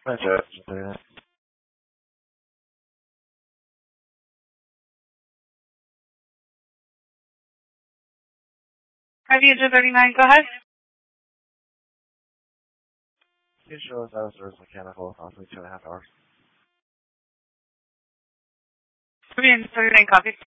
Gotcha. Just doing it. Aviator 39, go ahead. Usual is out of service mechanical, approximately 2.5 hours. Aviator 39, copy.